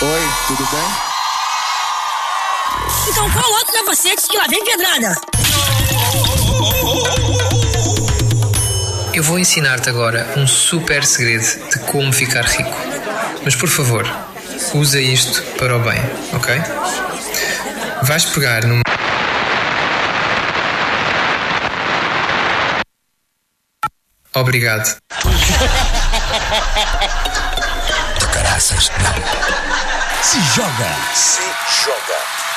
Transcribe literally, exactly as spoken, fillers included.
Oi, tudo bem? Então coloca o capacete que lá vem pedrada. Eu vou ensinar-te agora um super segredo de como ficar rico. Mas por favor, usa isto para o bem, ok? Vais pegar numa... Obrigado. De caraças, não. Se joga. Se joga.